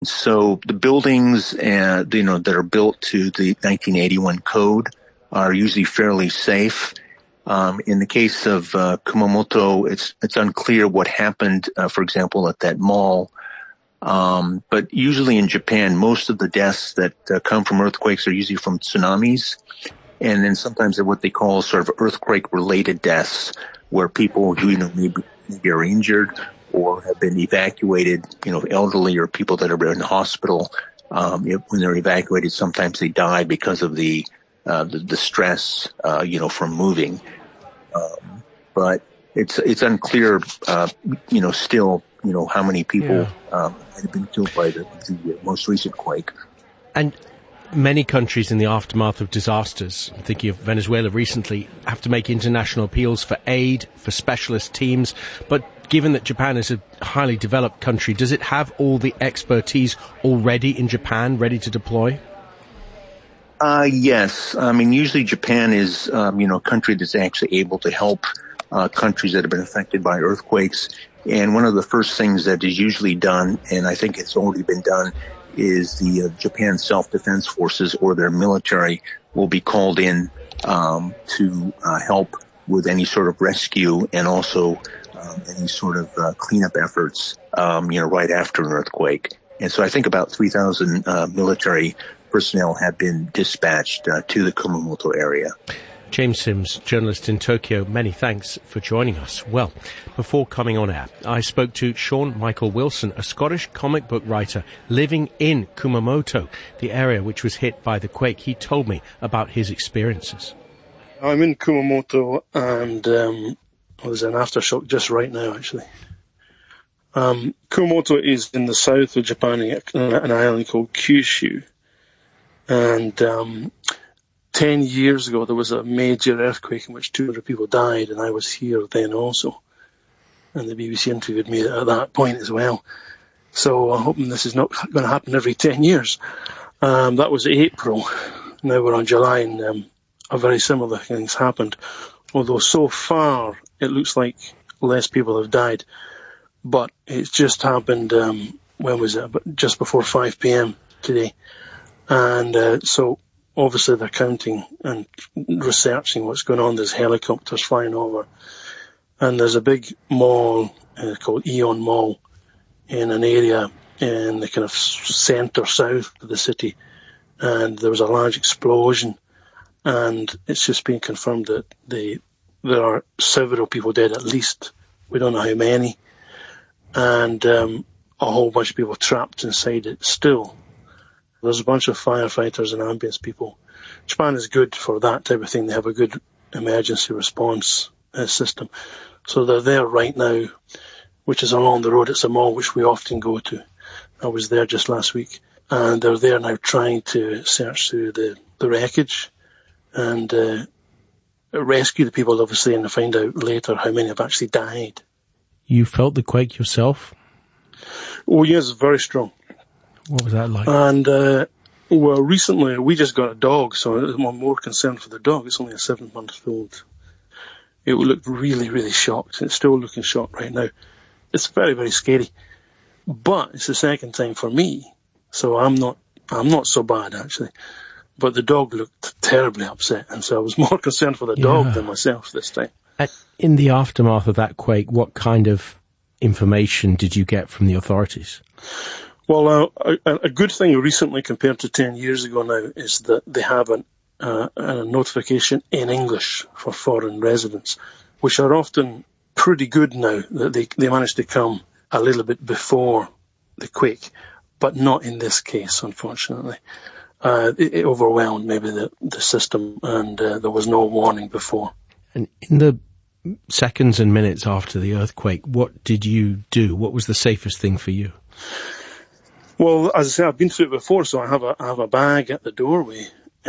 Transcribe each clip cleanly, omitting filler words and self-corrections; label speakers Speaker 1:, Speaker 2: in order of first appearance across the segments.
Speaker 1: So the buildings, that are built to the 1981 code are usually fairly safe. In the case of Kumamoto, it's unclear what happened, for example, at that mall. But usually in Japan, most of the deaths that come from earthquakes are usually from tsunamis. And then sometimes they're what they call sort of earthquake-related deaths, where people who, maybe are injured or have been evacuated, elderly or people that are in the hospital, when they're evacuated, sometimes they die because of the stress, from moving. But it's unclear, still, how many people have been killed by the most recent quake.
Speaker 2: And many countries in the aftermath of disasters, I'm thinking of Venezuela recently, have to make international appeals for aid, for specialist teams. But given that Japan is a highly developed country, does it have all the expertise already in Japan ready to deploy?
Speaker 1: Yes. I mean, usually Japan is, a country that's actually able to help countries that have been affected by earthquakes. And one of the first things that is usually done, and I think it's already been done, is the Japan Self-Defense Forces or their military will be called in to help with any sort of rescue and also any sort of cleanup efforts, right after an earthquake. And so I think about 3,000 military personnel have been dispatched to the Kumamoto area.
Speaker 2: James Sims, journalist in Tokyo, many thanks for joining us. Well, before coming on air, I spoke to Sean Michael Wilson, a Scottish comic book writer living in Kumamoto, the area which was hit by the quake. He told me about his experiences.
Speaker 3: I'm in Kumamoto, and there's an aftershock just right now, actually. Kumamoto is in the south of Japan, an island called Kyushu. And 10 years ago, there was a major earthquake in which 200 people died, and I was here then also. And the BBC interviewed me at that point as well. So I'm hoping this is not going to happen every 10 years. That was April. Now we're on July, and a very similar things happened. Although so far, it looks like less people have died. But it's just happened, when was it? Just before 5 p.m. today. And so obviously they're counting and researching what's going on. There's helicopters flying over. And there's a big mall called Aeon Mall in an area in the kind of centre south of the city. And there was a large explosion. And it's just been confirmed that there are several people dead at least. We don't know how many. And a whole bunch of people trapped inside it still. There's a bunch of firefighters and ambulance people. Japan is good for that type of thing. They have a good emergency response system. So they're there right now, which is along the road. It's a mall which we often go to. I was there just last week. And they're there now trying to search through the wreckage and rescue the people, obviously, and find out later how many have actually died. You
Speaker 2: felt the quake yourself?
Speaker 3: Oh, yes, very strong.
Speaker 2: What was that like?
Speaker 3: And, well, recently we just got a dog, so I'm more concerned for the dog. It's only a 7-month-old. It looked really, really shocked. It's still looking shocked right now. It's very, very scary. But it's the second time for me, so I'm not so bad, actually. But the dog looked terribly upset, and so I was more concerned for the dog than myself this time.
Speaker 2: In the aftermath of that quake, what kind of information did you get from the authorities?
Speaker 3: Well, a good thing recently compared to 10 years ago now is that they have a notification in English for foreign residents, which are often pretty good now, that they managed to come a little bit before the quake, but not in this case, unfortunately. It overwhelmed maybe the system, and there was no warning before.
Speaker 2: And in the seconds and minutes after the earthquake, what did you do? What was the safest thing for you?
Speaker 3: Well, as I say, I've been through it before, so I have a bag at the doorway.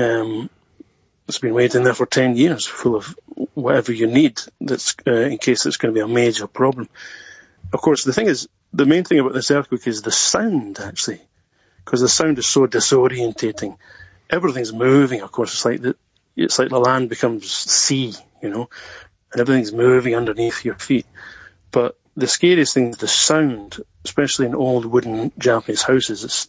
Speaker 3: It's been waiting there for 10 years, full of whatever you need. That's in case it's going to be a major problem. Of course, the main thing about this earthquake is the sound, actually, because the sound is so disorientating. Everything's moving. Of course, it's like the land becomes sea, and everything's moving underneath your feet. But the scariest thing is the sound, especially in old wooden Japanese houses.